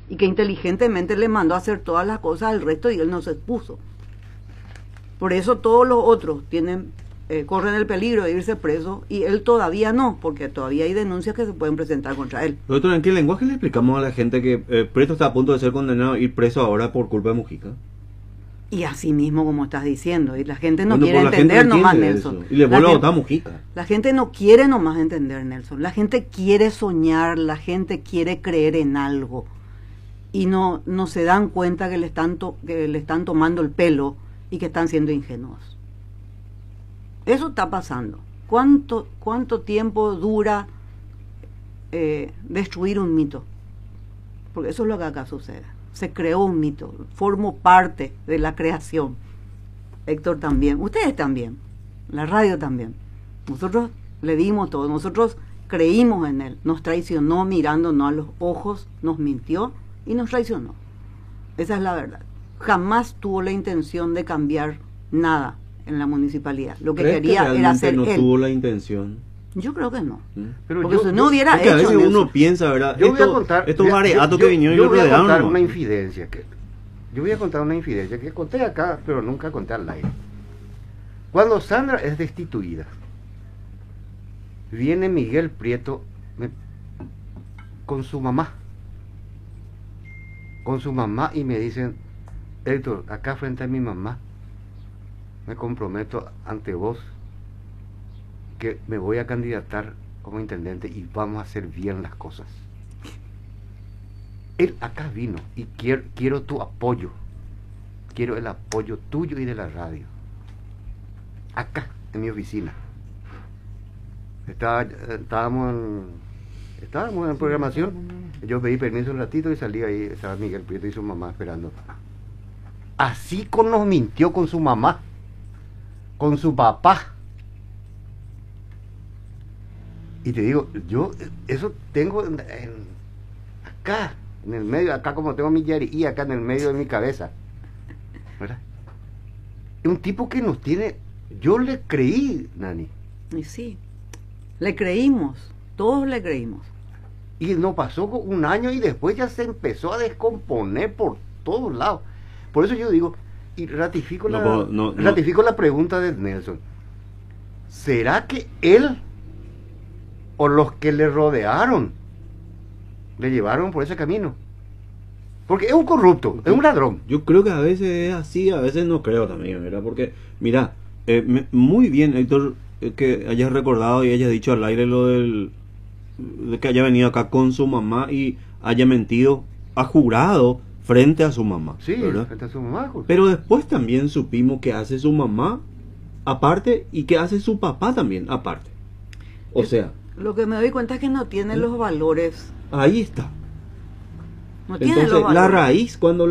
y que inteligentemente le mandó a hacer todas las cosas al resto y él no se expuso. Por eso todos los otros corren el peligro de irse presos y él todavía no, porque todavía hay denuncias que se pueden presentar contra él. Doctor, ¿en qué lenguaje le explicamos a la gente que Prieto está a punto de ser condenado a ir preso ahora por culpa de Mujica? Y así mismo como estás diciendo, y la gente no Bueno, quiere pues la gente entender no nomás, entiende Nelson. eso, y le vuelve a votar a Mujica. La gente no quiere nomás entender, Nelson. La gente quiere soñar, la gente quiere creer en algo. Y no se dan cuenta que le están tomando el pelo y que están siendo ingenuos. Eso está pasando. ¿Cuánto tiempo dura destruir un mito? Porque eso es lo que acá sucede. Se creó un mito, formo parte de la creación. Héctor también, ustedes también, la radio también. Nosotros le dimos todo, nosotros creímos en él, nos traicionó mirándonos a los ojos, nos mintió y nos traicionó. Esa es la verdad. Jamás tuvo la intención de cambiar nada en la municipalidad. Lo que quería era hacer no él. tuvo la intención. Yo creo que no. Pero porque si no hubiera hecho. A veces eso. uno piensa, ¿verdad? Yo voy a contar. Estos areatos que vinieron y lo rodearon. Yo voy a contar ¿no? una infidencia. Yo voy a contar una infidencia que conté acá, pero nunca conté al aire. Cuando Sandra es destituida, viene Miguel Prieto con su mamá. Con su mamá y me dicen: Héctor, acá frente a mi mamá, me comprometo ante vos que me voy a candidatar como intendente y vamos a hacer bien las cosas. Él acá vino y quiero tu apoyo, quiero el apoyo tuyo y de la radio. Acá, en mi oficina. Estábamos en programación, yo pedí permiso un ratito y salí ahí, estaba Miguel Prieto y su mamá esperando. Así nos mintió con su mamá, con su papá. Y te digo, yo eso tengo acá, en el medio, acá como tengo mi y acá en el medio de mi cabeza, ¿verdad? Un tipo que nos tiene, yo le creí, Nani. Y sí, le creímos, todos le creímos. Y no pasó un año y después ya se empezó a descomponer por todos lados. Por eso yo digo, y ratifico la pregunta de Nelson. ¿Será que él o los que le rodearon le llevaron por ese camino? Porque es un corrupto, es un ladrón. Yo creo que a veces es así, a veces no creo también, ¿verdad? Porque, mira, muy bien, Héctor, que hayas recordado y hayas dicho al aire lo de que haya venido acá con su mamá y haya mentido, ha jurado frente a su mamá. Sí, ¿verdad? frente a su mamá. Pues. Pero después también supimos que hace su mamá aparte y que hace su papá también aparte. O sea... Lo que me doy cuenta es que no tiene los valores. Ahí está. No tiene Entonces, los valores. la raíz, cuando